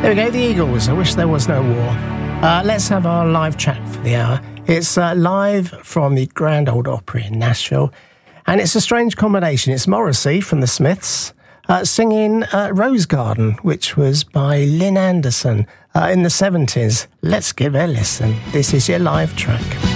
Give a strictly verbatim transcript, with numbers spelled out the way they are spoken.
There we go, the Eagles, I Wish There Was No War. Uh, let's have our live track for the hour. It's uh, live from the Grand Ole Opry in Nashville, and it's a strange combination. It's Morrissey from the Smiths uh, singing uh, Rose Garden, which was by Lynn Anderson uh, in the seventies. Let's give it a listen. This is your live track.